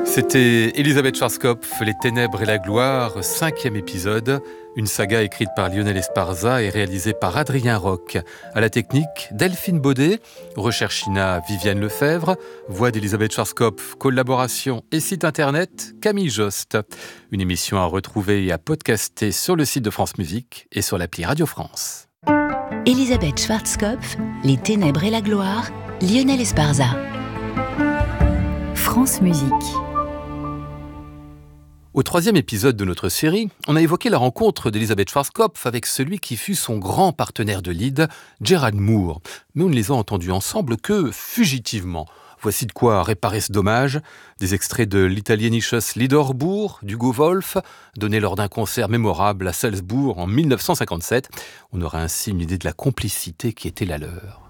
C'était Elisabeth Schwarzkopf, Les Ténèbres et la Gloire, 5e épisode, une saga écrite par Lionel Esparza et réalisée par Adrien Roch. À la technique, Delphine Baudet, recherche INA, Viviane Lefebvre, voix d'Elisabeth Schwarzkopf, collaboration et site internet, Camille Jost. Une émission à retrouver et à podcaster sur le site de France Musique et sur l'appli Radio France. Elisabeth Schwarzkopf, Les Ténèbres et la Gloire, Lionel Esparza. France Musique. Au 3e épisode de notre série, on a évoqué la rencontre d'Elisabeth Schwarzkopf avec celui qui fut son grand partenaire de lead, Gerald Moore. Mais on ne les a entendus ensemble que fugitivement. Voici de quoi réparer ce dommage. Des extraits de l'Italienisches Liederbuch d'Hugo Wolf, donné lors d'un concert mémorable à Salzbourg en 1957. On aura ainsi une idée de la complicité qui était la leur.